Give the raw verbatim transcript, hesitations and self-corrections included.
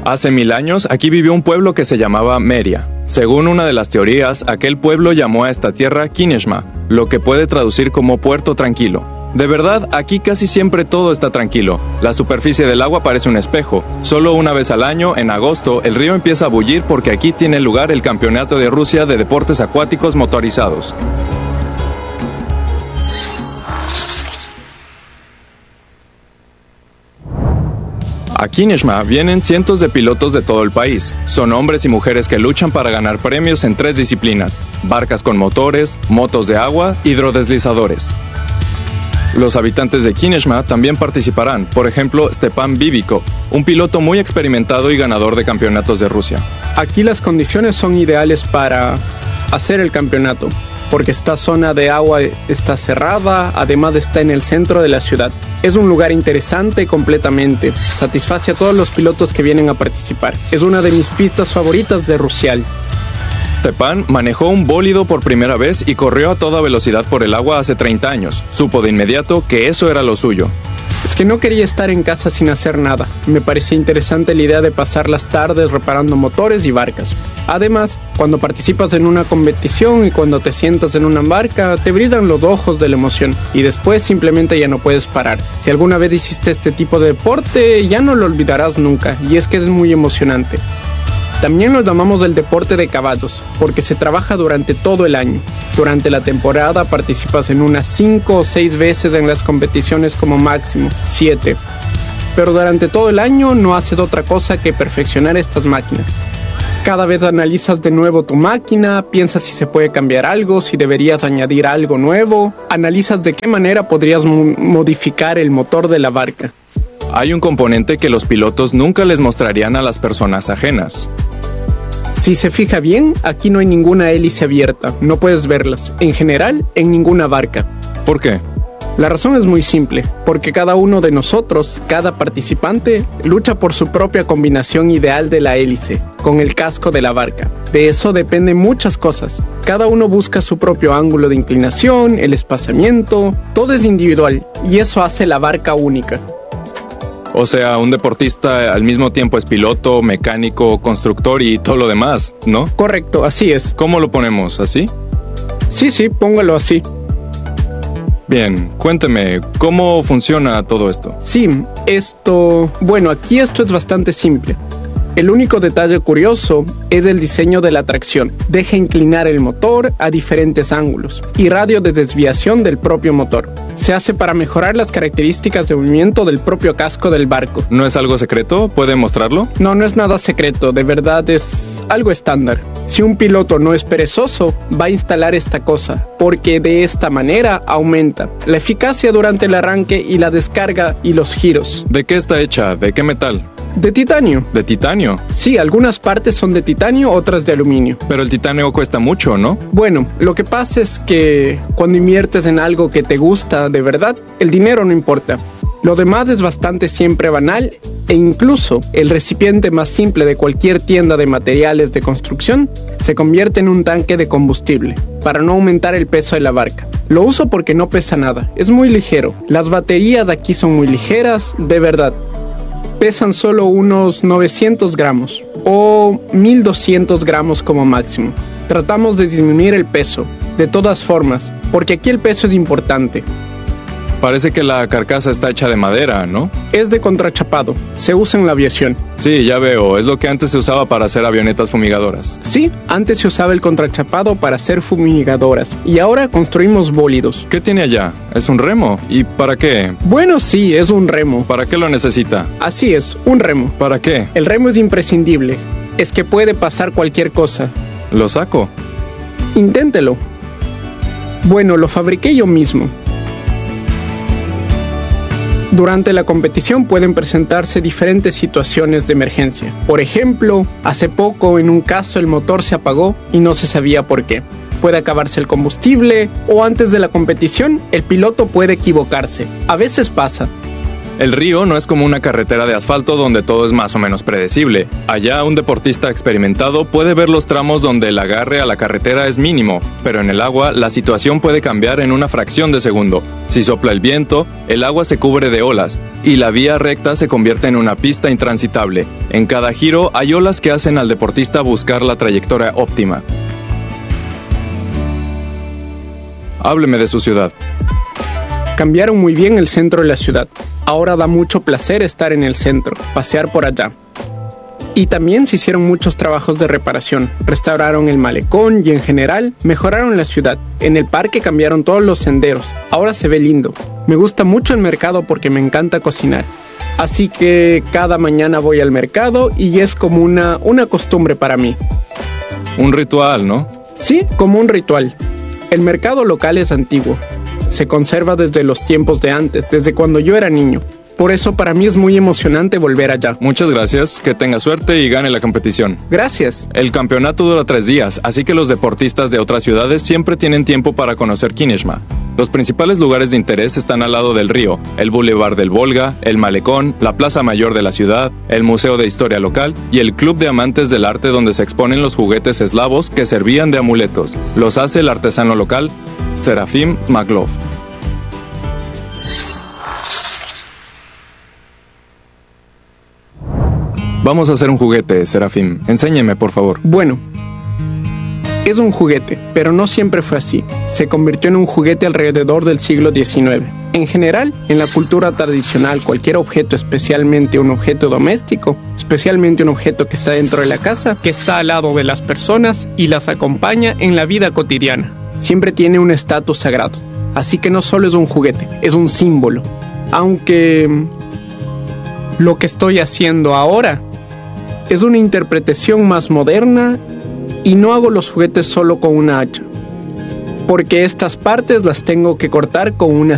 Hace mil años, aquí vivió un pueblo que se llamaba Meria. Según una de las teorías, aquel pueblo llamó a esta tierra Kineshma, lo que puede traducir como puerto tranquilo. De verdad, aquí casi siempre todo está tranquilo. La superficie del agua parece un espejo. Solo una vez al año, en agosto, el río empieza a bullir porque aquí tiene lugar el Campeonato de Rusia de Deportes Acuáticos Motorizados. A Kineshma vienen cientos de pilotos de todo el país. Son hombres y mujeres que luchan para ganar premios en tres disciplinas: barcas con motores, motos de agua, hidrodeslizadores. Los habitantes de Kineshma también participarán, por ejemplo, Stepan Bibiko, un piloto muy experimentado y ganador de campeonatos de Rusia. Aquí las condiciones son ideales para hacer el campeonato, porque esta zona de agua está cerrada, además está en el centro de la ciudad. Es un lugar interesante completamente, satisface a todos los pilotos que vienen a participar. Es una de mis pistas favoritas de Rusial. Stepan manejó un bólido por primera vez y corrió a toda velocidad por el agua hace treinta años. Supo de inmediato que eso era lo suyo. Es que no quería estar en casa sin hacer nada. Me parecía interesante la idea de pasar las tardes reparando motores y barcas. Además, cuando participas en una competición y cuando te sientas en una barca, te brillan los ojos de la emoción y después simplemente ya no puedes parar. Si alguna vez hiciste este tipo de deporte, ya no lo olvidarás nunca, y es que es muy emocionante. También lo llamamos el deporte de caballos, porque se trabaja durante todo el año. Durante la temporada participas en unas cinco o seis veces en las competiciones como máximo, siete. Pero durante todo el año no haces otra cosa que perfeccionar estas máquinas. Cada vez analizas de nuevo tu máquina, piensas si se puede cambiar algo, si deberías añadir algo nuevo, analizas de qué manera podrías mo- modificar el motor de la barca. Hay un componente que los pilotos nunca les mostrarían a las personas ajenas. Si se fija bien, aquí no hay ninguna hélice abierta, no puedes verlas, en general, en ninguna barca. ¿Por qué? La razón es muy simple, porque cada uno de nosotros, cada participante, lucha por su propia combinación ideal de la hélice, con el casco de la barca. De eso dependen muchas cosas. Cada uno busca su propio ángulo de inclinación, el espaciamiento, todo es individual, y eso hace la barca única. O sea, un deportista al mismo tiempo es piloto, mecánico, constructor y todo lo demás, ¿no? Correcto, así es. ¿Cómo lo ponemos? ¿Así? Sí, sí, póngalo así. Bien, cuénteme, ¿cómo funciona todo esto? Sí, esto... Bueno, aquí esto es bastante simple. El único detalle curioso es el diseño de la tracción. Deja inclinar el motor a diferentes ángulos y radio de desviación del propio motor. Se hace para mejorar las características de movimiento del propio casco del barco. ¿No es algo secreto? ¿Puede mostrarlo? No, no es nada secreto, de verdad es algo estándar. Si un piloto no es perezoso, va a instalar esta cosa, porque de esta manera aumenta la eficacia durante el arranque y la descarga y los giros. ¿De qué está hecha? ¿De qué metal? De titanio. ¿De titanio? Sí, algunas partes son de titanio, otras de aluminio. Pero el titanio cuesta mucho, ¿no? Bueno, lo que pasa es que cuando inviertes en algo que te gusta de verdad, el dinero no importa. Lo demás es bastante siempre banal e incluso el recipiente más simple de cualquier tienda de materiales de construcción se convierte en un tanque de combustible para no aumentar el peso de la barca. Lo uso porque no pesa nada, es muy ligero. Las baterías de aquí son muy ligeras, de verdad. Pesan solo unos novecientos gramos o mil doscientos gramos como máximo. Tratamos de disminuir el peso, de todas formas, porque aquí el peso es importante. Parece que la carcasa está hecha de madera, ¿no? Es de contrachapado, se usa en la aviación. Sí, ya veo, es lo que antes se usaba para hacer avionetas fumigadoras. Sí, antes se usaba el contrachapado para hacer fumigadoras y ahora construimos bólidos. ¿Qué tiene allá? ¿Es un remo? ¿Y para qué? Bueno, sí, es un remo. ¿Para qué lo necesita? Así es, un remo. ¿Para qué? El remo es imprescindible, es que puede pasar cualquier cosa. ¿Lo saco? Inténtelo. Bueno, lo fabriqué yo mismo. Durante la competición pueden presentarse diferentes situaciones de emergencia. Por ejemplo, hace poco en un caso el motor se apagó y no se sabía por qué. Puede acabarse el combustible o antes de la competición el piloto puede equivocarse. A veces pasa. El río no es como una carretera de asfalto donde todo es más o menos predecible. Allá un deportista experimentado puede ver los tramos donde el agarre a la carretera es mínimo, pero en el agua la situación puede cambiar en una fracción de segundo. Si sopla el viento, el agua se cubre de olas y la vía recta se convierte en una pista intransitable. En cada giro hay olas que hacen al deportista buscar la trayectoria óptima. Hábleme de su ciudad. Cambiaron muy bien el centro de la ciudad. Ahora da mucho placer estar en el centro, pasear por allá. Y también se hicieron muchos trabajos de reparación. Restauraron el malecón y en general mejoraron la ciudad. En el parque cambiaron todos los senderos. Ahora se ve lindo. Me gusta mucho el mercado porque me encanta cocinar. Así que cada mañana voy al mercado y es como una, una costumbre para mí. Un ritual, ¿no? Sí, como un ritual. El mercado local es antiguo. Se conserva desde los tiempos de antes, desde cuando yo era niño. Por eso para mí es muy emocionante volver allá. Muchas gracias, que tenga suerte y gane la competición. Gracias. El campeonato dura tres días, así que los deportistas de otras ciudades siempre tienen tiempo para conocer Kineshma. Los principales lugares de interés están al lado del río: el Boulevard del Volga, el Malecón, la Plaza Mayor de la ciudad, el Museo de Historia Local y el Club de Amantes del Arte, donde se exponen los juguetes eslavos que servían de amuletos. Los hace el artesano local Serafim Smaglov. Vamos a hacer un juguete, Serafim. Enséñeme, por favor. Bueno, es un juguete, pero no siempre fue así. Se convirtió en un juguete alrededor del siglo diecinueve. En general, en la cultura tradicional, cualquier objeto, especialmente un objeto doméstico, especialmente un objeto que está dentro de la casa, que está al lado de las personas y las acompaña en la vida cotidiana, siempre tiene un estatus sagrado. Así que no solo es un juguete, es un símbolo. Aunque lo que estoy haciendo ahora es una interpretación más moderna y no hago los juguetes solo con una hacha, porque estas partes las tengo que cortar con una